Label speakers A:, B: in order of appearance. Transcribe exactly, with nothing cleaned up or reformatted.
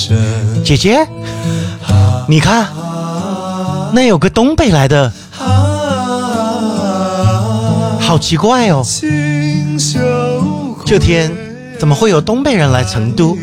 A: 姐姐，你看，那有个东北来的，好奇怪哦。这天怎么会有东北人来成都？